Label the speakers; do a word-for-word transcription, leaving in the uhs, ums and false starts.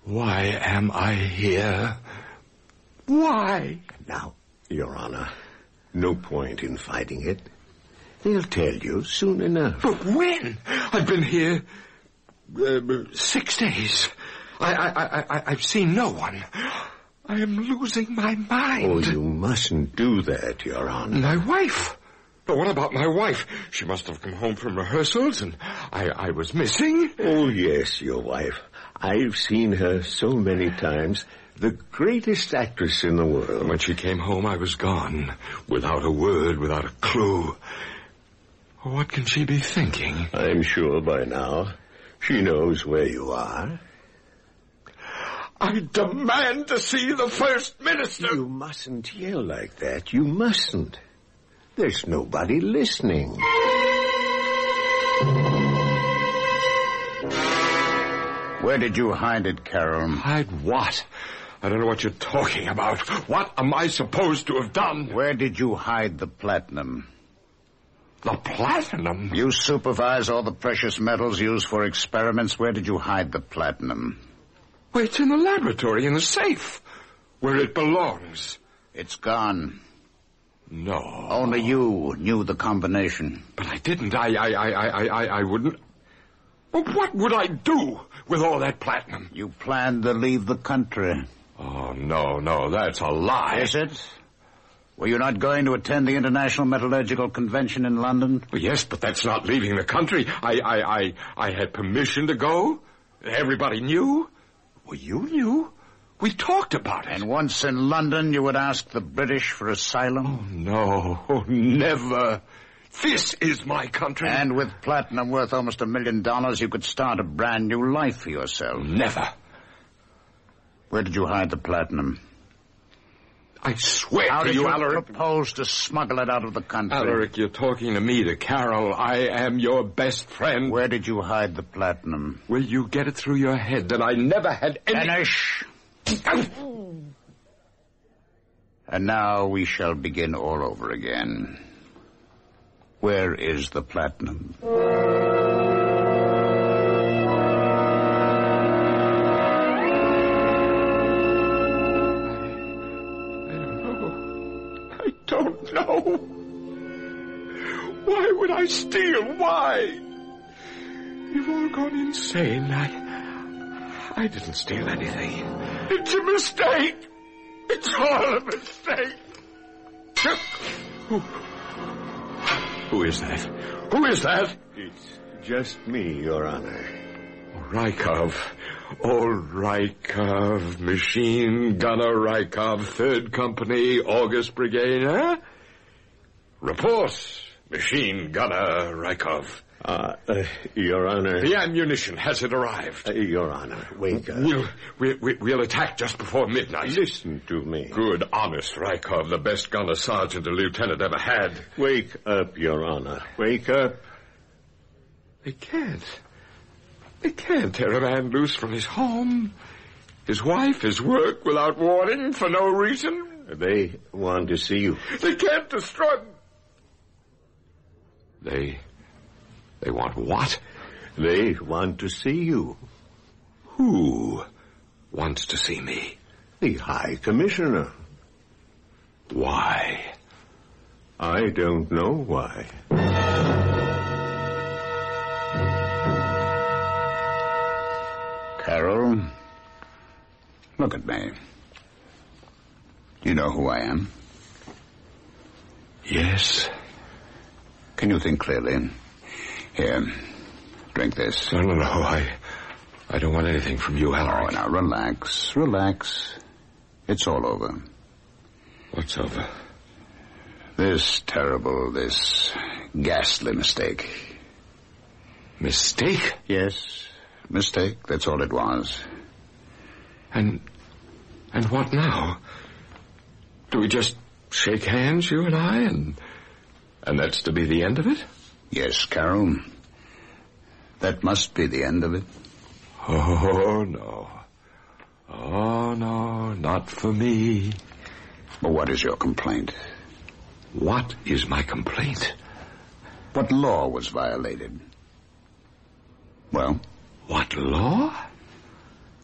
Speaker 1: Why am I here? Why?
Speaker 2: Now, Your Honor, no point in fighting it. They'll tell you soon enough.
Speaker 1: But when? I've been here uh, six days. I, I, I, I, I've seen no one. I am losing my mind.
Speaker 2: Oh, you mustn't do that, Your Honor.
Speaker 1: My wife? But what about my wife? She must have come home from rehearsals and I, I was missing.
Speaker 2: Oh, yes, your wife. I've seen her so many times. The greatest actress in the world.
Speaker 1: When she came home, I was gone. Without a word, without a clue. What can she be thinking?
Speaker 2: I'm sure by now she knows where you are.
Speaker 1: I demand to see the First Minister.
Speaker 2: You mustn't yell like that. You mustn't. There's nobody listening.
Speaker 3: Where did you hide it, Carol?
Speaker 1: Hide what? I don't know what you're talking about. What am I supposed to have done?
Speaker 3: Where did you hide the platinum?
Speaker 1: The platinum?
Speaker 3: You supervise all the precious metals used for experiments. Where did you hide the platinum?
Speaker 1: Well, it's in the laboratory, in the safe, where it belongs.
Speaker 3: It's gone.
Speaker 1: No.
Speaker 3: Only you knew the combination.
Speaker 1: But I didn't. I, I, I, I, I, I wouldn't. Well, what would I do with all that platinum?
Speaker 3: You planned to leave the country.
Speaker 1: Oh, no, no, that's a lie.
Speaker 3: Is it? Were you not going to attend the International Metallurgical Convention in London?
Speaker 1: Well, yes, but that's not leaving the country. I, I, I, I had permission to go. Everybody knew. Well, you knew. We talked about it.
Speaker 3: And once in London, you would ask the British for asylum?
Speaker 1: Oh, no. Oh, never. This is my country.
Speaker 3: And with platinum worth almost a million dollars, you could start a brand new life for yourself.
Speaker 1: Never.
Speaker 3: Where did you hide the platinum?
Speaker 1: I swear
Speaker 3: How
Speaker 1: to
Speaker 3: did
Speaker 1: you,
Speaker 3: you
Speaker 1: Alaric.
Speaker 3: propose to smuggle it out of the country?
Speaker 1: Alaric, you're talking to me, to Carol. I am your best friend.
Speaker 3: Where did you hide the platinum?
Speaker 1: Will you get it through your head that I never had any...
Speaker 3: Finish! And now we shall begin all over again. Where is the platinum?
Speaker 1: I don't know. Why would I steal? Why? You've all gone insane. I... I didn't steal anything. It's a mistake. It's all a mistake. Who... Who is that? Who is that?
Speaker 2: It's just me, Your Honor.
Speaker 1: Rykov. Old Rykov. Machine Gunner Rykov. Third Company, August Brigade, huh? Report, Machine Gunner Rykov.
Speaker 2: Uh, uh, Your Honor...
Speaker 1: The ammunition, has it arrived?
Speaker 2: Uh, Your Honor, wake up.
Speaker 1: We'll, we'll, we'll attack just before midnight.
Speaker 2: Listen to me.
Speaker 1: Good, honest Rykov, the best gunner sergeant a lieutenant ever had.
Speaker 2: Wake up, Your Honor. Wake up.
Speaker 1: They can't. They can't tear a man loose from his home, his wife, his work, without warning, for no reason.
Speaker 2: They want to see you.
Speaker 1: They can't destroy... They... They want what?
Speaker 2: They want to see you.
Speaker 1: Who wants to see me?
Speaker 2: The High Commissioner.
Speaker 1: Why?
Speaker 2: I don't know why.
Speaker 3: Carol, look at me. You know who I am?
Speaker 1: Yes.
Speaker 3: Can you think clearly? Here, drink this.
Speaker 1: No, no, no, I... I don't want anything from you, Alaric.
Speaker 3: Oh, now, relax, relax. It's all over.
Speaker 1: What's over?
Speaker 3: This terrible, this ghastly mistake.
Speaker 1: Mistake?
Speaker 3: Yes, mistake, that's all it was.
Speaker 1: And... and what now? Do we just shake hands, you and I, and... and that's to be the end of it?
Speaker 3: Yes, Carol. That must be the end of it.
Speaker 1: Oh, no. Oh, no, not for me.
Speaker 3: But what is your complaint?
Speaker 1: What is my complaint?
Speaker 3: What law was violated? Well?
Speaker 1: What law?